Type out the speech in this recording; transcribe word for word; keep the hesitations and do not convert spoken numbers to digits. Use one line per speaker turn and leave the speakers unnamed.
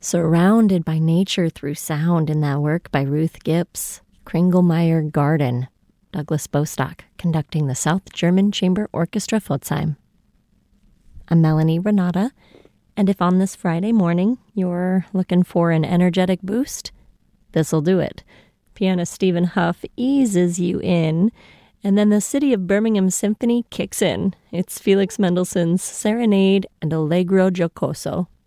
Surrounded by nature through sound in that work by Ruth Gips. Kringelmeyer Garden. Douglas Bostock conducting the South German Chamber Orchestra Pforzheim. I'm Melanie Renata, and if on this Friday morning you're looking for an energetic boost, this'll do it. Pianist Stephen Huff eases you in, and then the City of Birmingham Symphony kicks in. It's Felix Mendelssohn's Serenade and Allegro Giocoso.